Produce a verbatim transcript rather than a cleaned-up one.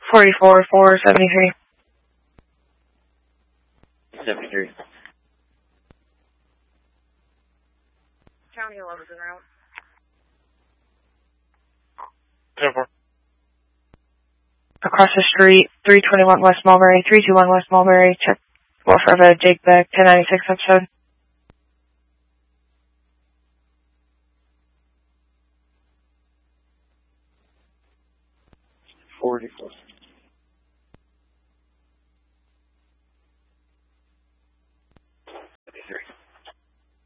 forty-four, four seventy-three. seventy-three. County eleven's en route. ten four. Across the street, three twenty-one West Mulberry, three twenty-one West Mulberry, check Wolf River, Jake Beck, ten ninety-six episode. forty-four.